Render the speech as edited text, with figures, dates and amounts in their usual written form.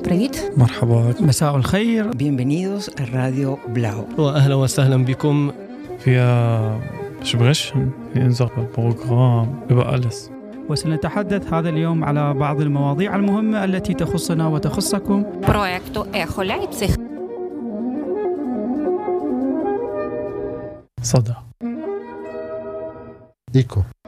Привіт. مرحبا. مساء الخير. Bienvenidos a Radio Blau. وأهلا وسهلا بكم. Wir sprechen in unserem Programm über alles. وسنتحدث هذا اليوم على بعض المواضيع المهمة التي تخصنا وتخصكم. Проекту Ехо Лейпциг. صدى. إيكو.